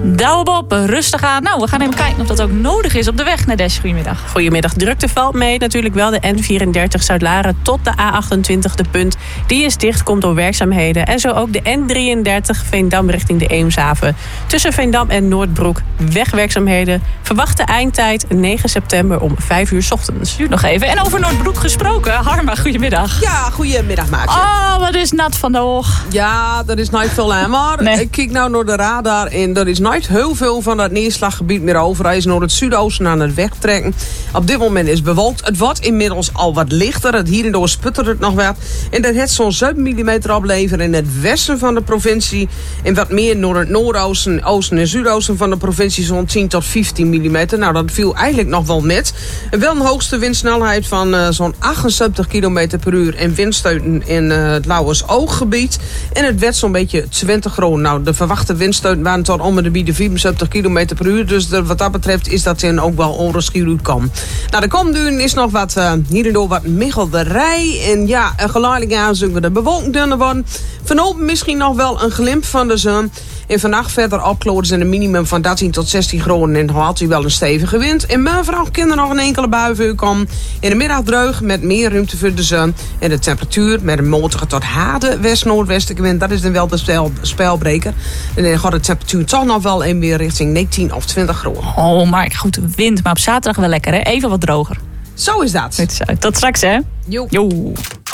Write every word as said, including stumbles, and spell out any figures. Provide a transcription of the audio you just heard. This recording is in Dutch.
Douwe Bob, rustig aan. Nou, we gaan even kijken of dat ook nodig is op de weg naar Des. Goedemiddag. Goedemiddag. Drukte valt mee. Natuurlijk wel de N vierendertig Zuid-Laren tot de A achtentwintig. De punt. Die is dicht, komt door werkzaamheden. En zo ook de N drieëndertig Veendam richting de Eemshaven. Tussen Veendam en Noordbroek. Wegwerkzaamheden. Verwachte eindtijd negen september om vijf uur 's ochtends. Duurt nog even. En over Noordbroek gesproken. Harma, goedemiddag. Ja, goedemiddag maatje. Oh, wat is nat van de oog. Ja, dat is nooit veel aan. Maar Nee. ik kijk nou naar de radar en er is nooit heel veel van dat neerslaggebied meer over. Hij is naar het zuidoosten aan het wegtrekken. Op dit moment is bewolkt. Het wordt inmiddels al wat lichter. Het hier en door sputtert het nog wat. En dat heeft zo'n zeven millimeter opleveren in het westen van de provincie. En wat meer naar het noordoosten, oosten en zuidoosten van de provincie zo'n tien tot vijftien millimeter. Nou, dat viel eigenlijk nog wel met. En wel een hoogste windsnelheid van uh, zo'n achtenzeventig kilometer per uur. En windsteuten in uh, het Lauwersooggebied. En het werd zo'n beetje twintig graden. Nou, de verwachte windsteuten waren tot om de bieden vierenzeventig kilometer per uur. Dus de, wat dat betreft is dat dan ook wel onreschieuwd kan. Nou, de komende is nog wat uh, hier en door wat michelderij. En ja, geleidelijk aan zullen we de bewolking dunner worden. Vanavond misschien nog wel een glimp van de zon. En vannacht verder opkloren zijn een minimum van dertien tot zestien graden. En had hij wel een stevige wind. En morgen kan er nog een enkele bui voor komen. In de middag dreug met meer ruimte voor de zon. En de temperatuur met een matige tot harde west-noordwestelijke wind. Dat is dan wel de spel, spelbreker. En dan gaat de temperatuur toch nog wel een weer richting negentien of twintig graden. Oh, maar goed, wind. Maar op zaterdag wel lekker, hè? Even wat droger. Zo is dat. Tot straks, hè? Jo. Jo.